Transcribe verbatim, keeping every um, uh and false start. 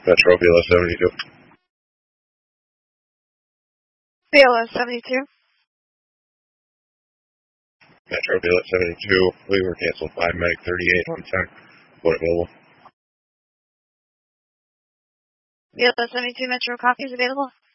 Metro B L S seventy-two. B L S seventy-two. Metro B L S seventy-two. We were canceled by Medic thirty-eight on tech. What available? B L S seventy-two Metro copies available.